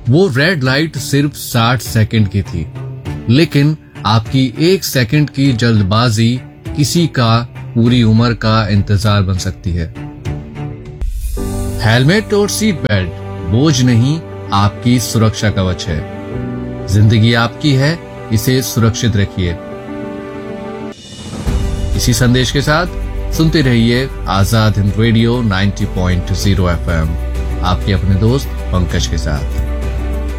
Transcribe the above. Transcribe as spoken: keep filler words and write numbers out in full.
वो red light सिर्फ साठ सेकंड की थी, लेकिन आपकी एक सेकंड की जल्दबाजी किसी का पूरी उम्र का इंतजार बन सकती है। हेलमेट और सीट बेल्ट बोझ नहीं, आपकी सुरक्षा कवच है। जिंदगी आपकी है, इसे सुरक्षित रखिए। इसी संदेश के साथ सुनते रहिए आजाद हिंद रेडियो नब्बे पॉइंट शून्य एफएम, आपके अपने दोस्त पंकज के साथ।